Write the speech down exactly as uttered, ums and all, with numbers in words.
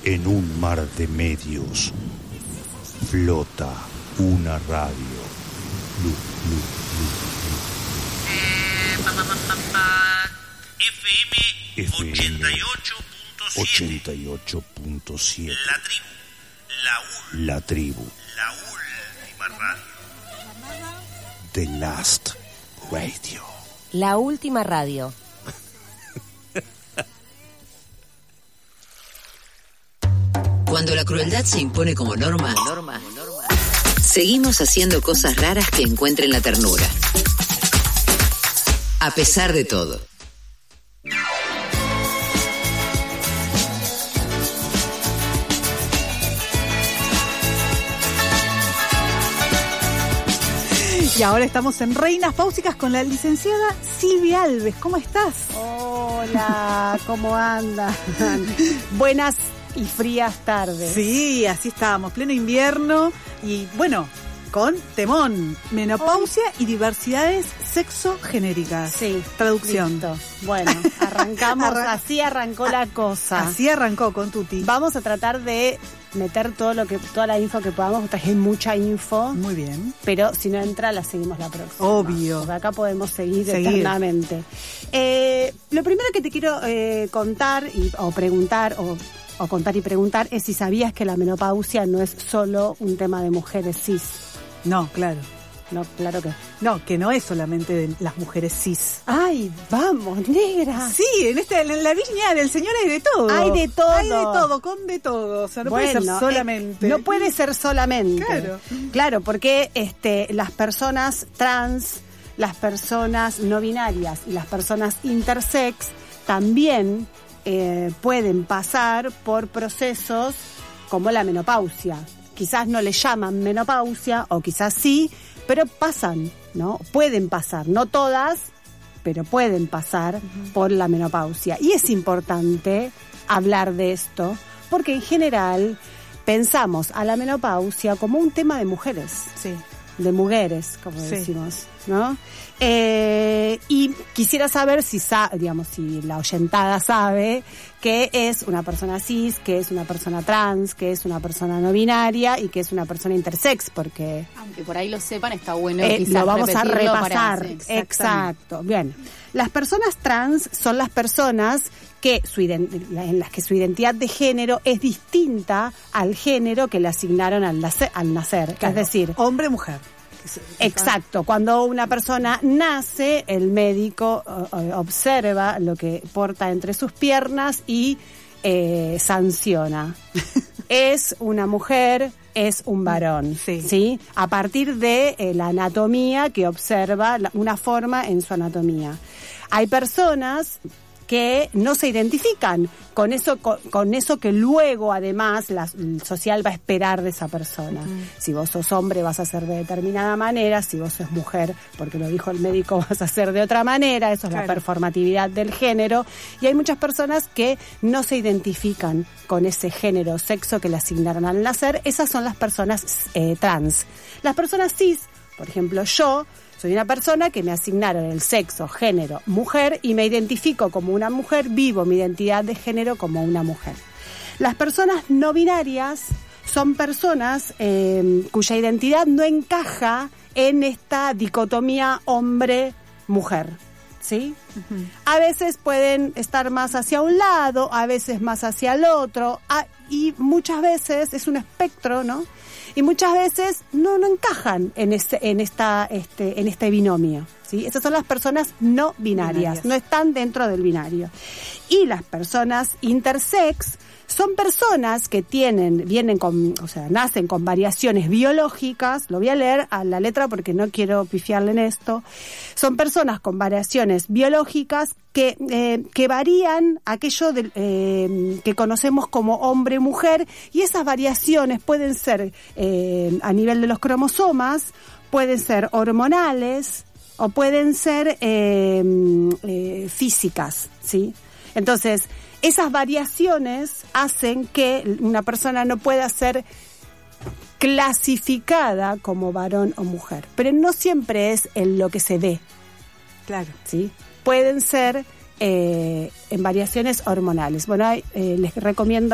En un mar de medios flota una radio. Lu, lu, lu, lu. Eh, pa, pa, pa, pa, pa. F M ochenta y ocho punto siete. ochenta y ocho punto siete. La tribu. La ul. La tribu. La última radio. The Last Radio. La última radio. Cuando la crueldad se impone como norma, norma, norma, seguimos haciendo cosas raras que encuentren la ternura. A pesar de todo. Y ahora estamos en Reinas Páusicas con la licenciada Silvia Alves. ¿Cómo estás? Hola, ¿cómo andan? Buenas y frías tardes. Sí, así estábamos, pleno invierno y bueno, con temón, menopausia oh. y diversidades sexogenéricas. Sí. Traducción. Listo. Bueno, arrancamos, Arran- así arrancó la cosa. Así arrancó con Tuti. Vamos a tratar de meter todo lo que, toda la info que podamos, porque hay mucha info. Muy bien. Pero si no entra, la seguimos la próxima. Obvio. Porque acá podemos seguir, seguir. eternamente. Eh, lo primero que te quiero eh, contar y, o preguntar, o, o contar y preguntar, es si sabías que la menopausia no es solo un tema de mujeres cis. No, claro. No, claro que no, que no es solamente de las mujeres cis. Ay, vamos, negra. Sí, en este, en la viña del Señor hay de todo. Hay de todo. Hay de todo, con de todo. O sea, no bueno, puede ser solamente. Eh, no puede ser solamente. Claro. Claro, porque este, las personas trans, las personas no binarias y las personas intersex también eh, pueden pasar por procesos como la menopausia. Quizás no le llaman menopausia, o quizás sí, pero pasan, ¿no? Pueden pasar, no todas, pero pueden pasar uh-huh. por la menopausia. Y es importante hablar de esto, porque en general pensamos a la menopausia como un tema de mujeres. Sí. De mujeres, como sí. decimos, ¿no? Eh, y quisiera saber si, sa- digamos, si la oyentada sabe que es una persona cis, que es una persona trans, que es una persona no binaria y que es una persona intersex, porque... Aunque por ahí lo sepan, está bueno eh, quizás lo vamos a repasar. Para, sí, exacto. Bien. Las personas trans son las personas que su ident- en las que su identidad de género es distinta al género que le asignaron al nacer. Al nacer. Claro. Es decir... Hombre-mujer. Exacto, cuando una persona nace, el médico uh, observa lo que porta entre sus piernas y eh, sanciona. Es una mujer, es un varón, sí. ¿sí? A partir de eh, la anatomía que observa, la, una forma en su anatomía. Hay personas que no se identifican con eso con, con eso que luego además la el social va a esperar de esa persona. Uh-huh. Si vos sos hombre vas a ser de determinada manera, si vos sos mujer, porque lo dijo el médico, vas a ser de otra manera, eso claro. Es la performatividad del género, y hay muchas personas que no se identifican con ese género o sexo que le asignaron al nacer. Esas son las personas eh, trans. Las personas cis, por ejemplo yo, soy una persona que me asignaron el sexo, género, mujer, y me identifico como una mujer, vivo mi identidad de género como una mujer. Las personas no binarias son personas eh, cuya identidad no encaja en esta dicotomía hombre-mujer, ¿sí? Uh-huh. A veces pueden estar más hacia un lado, a veces más hacia el otro, a, y muchas veces es un espectro, ¿no? Y muchas veces no, no encajan en este, en esta, este, en este binomio, ¿sí? Esas son las personas no binarias, binarias, no están dentro del binario. Y las personas intersex son personas que tienen, vienen con, o sea, nacen con variaciones biológicas, lo voy a leer a la letra porque no quiero pifiarle en esto, son personas con variaciones biológicas que, eh, que varían aquello de, eh, que conocemos como hombre-mujer, y esas variaciones pueden ser eh, a nivel de los cromosomas, pueden ser hormonales o pueden ser eh, eh, físicas, ¿sí? Entonces, esas variaciones hacen que una persona no pueda ser clasificada como varón o mujer, pero no siempre es en lo que se ve. Claro. ¿Sí? Pueden ser eh, en variaciones hormonales. Bueno, eh, les recomiendo